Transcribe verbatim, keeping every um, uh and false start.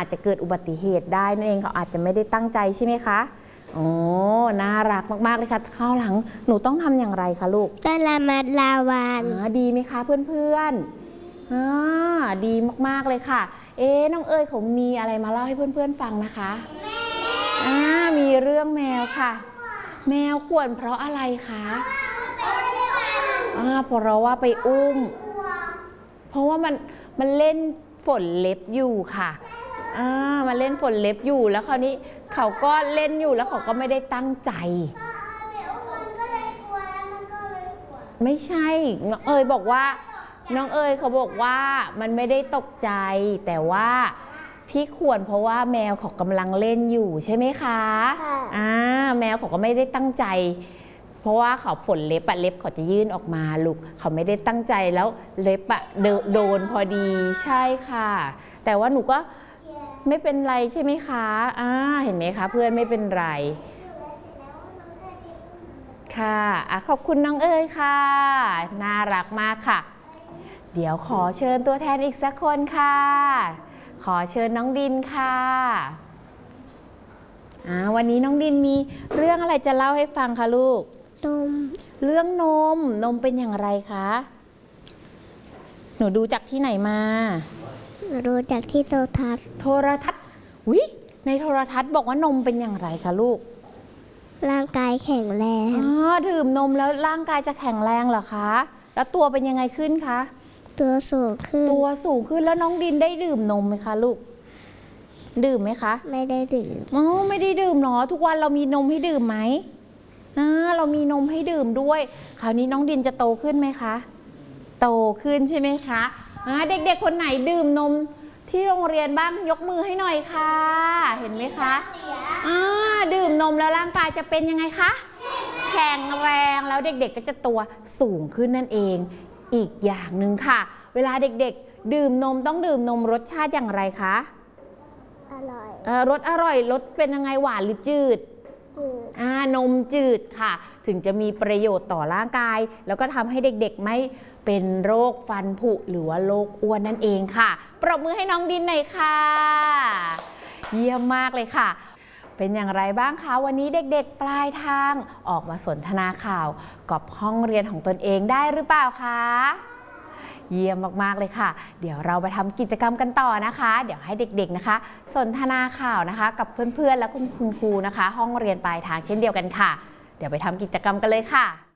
จจะเกิดอุบัติเหตุได้นั่นเองเขาอาจจะไม่ได้ตั้งใจใช่ไหมคะโอ้น่ารักมากๆเลยค่ะข้าวหลังหนูต้องทำอย่างไรคะลูกก็ระมัดระวังดีไหมคะเพื่อนๆอ่าดีมากๆเลยค่ะเอ๊น้องเอ๋ยเขามีอะไรมาเล่าให้เพื่อนๆฟังนะคะอ่ามีเรื่องแมวค่ะแมวข่วนเพราะอะไรคะอ่าเพราะว่าไปอุ้มเพราะว่ามันมันเล่นฝนเล็บอยู่ค่ะอ่ามันเล่นฝนเล็บอยู่แล้วคราวนี้เขาก็เล่นอยู่แล้วเขาก็ไม่ได้ตั้งใจไม่ใช่น้องเอ๋ยบอกว่าน้องเอ๋ยเขาบอกว่ามันไม่ได้ตกใจแต่ว่าที่ข่วนเพราะว่าแมวเขากำลังเล่นอยู่ใช่ไหมคะอ่าแมวเขาก็ไม่ได้ตั้งใจเพราะว่าเขาฝนเล็บอะเล็บเขาจะยื่นออกมาลูกเขาไม่ได้ตั้งใจแล้วเล็บอะโดนพอดีใช่ค่ะแต่ว่าหนูก็ไม่เป็นไรใช่ไหมคะอ่าเห็นไหมคะเพื่อนไม่เป็นไรค่ะอ่ะขอบคุณน้องเอ๋ยค่ะน่ารักมากค่ะเดี๋ยวขอเชิญตัวแทนอีกสักคนค่ะขอเชิญน้องดินค่ะอ่าวันนี้น้องดินมีเรื่องอะไรจะเล่าให้ฟังคะลูกนมเรื่องนมนมเป็นอย่างไรคะหนูดูจากที่ไหนมาดูจากที่โทรทัศน์โทรทัศน์วิในโทรทัศน์บอกว่านมเป็นอย่างไรคะลูกร่างกายแข็งแรงอ๋อดื่มนมแล้วร่างกายจะแข็งแรงเหรอคะแล้วตัวเป็นยังไงขึ้นคะตัวสูงขึ้นตัวสูงขึ้นแล้วน้องดินได้ดื่มนมไหมคะลูกดื่มไหมคะไม่ได้ดื่มอ๋อไม่ได้ดื่มหรอทุกวันเรามีนมให้ดื่มไหมอ่าเรามีนมให้ดื่มด้วยคราวนี้น้องดินจะโตขึ้นไหมคะโตขึ้นใช่ไหมคะอ่าเด็กๆคนไหนดื่มนมที่โรงเรียนบ้างยกมือให้หน่อยค่ะเห็นไหมคะอ่าดื่มนมแล้วร่างกายจะเป็นยังไงคะแข็งแรงแล้วเด็กๆก็จะตัวสูงขึ้นนั่นเองอีกอย่างหนึ่งค่ะเวลาเด็กๆดื่มนมต้องดื่มนมรสชาติอย่างไรคะอร่อยเออรสอร่อยรสเป็นยังไงหวานหรือจืดจืดอ่านมจืดค่ะถึงจะมีประโยชน์ต่อร่างกายแล้วก็ทำให้เด็กๆไม่เป็นโรคฟันผุหรือว่าโรคอ้วนนั่นเองค่ะปรบมือให้น้องดินหน่อยค่ะเยี่ยมมากเลยค่ะเป็นอย่างไรบ้างคะวันนี้เด็กๆปลายทางออกมาสนทนาข่าวกับห้องเรียนของตนเองได้หรือเปล่าคะเยี่ยมมากๆเลยค่ะเดี๋ยวเราไปทำกิจกรรมกันต่อนะคะเดี๋ยวให้เด็กๆนะคะสนทนาข่าวนะคะกับเพื่อนๆและคุณครูนะคะห้องเรียนปลายทางเช่นเดียวกันค่ะเดี๋ยวไปทำกิจกรรมกันเลยค่ะ